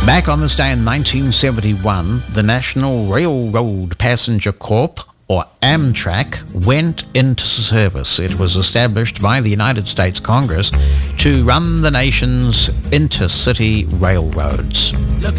Back on this day in 1971, the National Railroad Passenger Corp, or Amtrak, went into service. It was established by the United States Congress to run the nation's intercity railroads.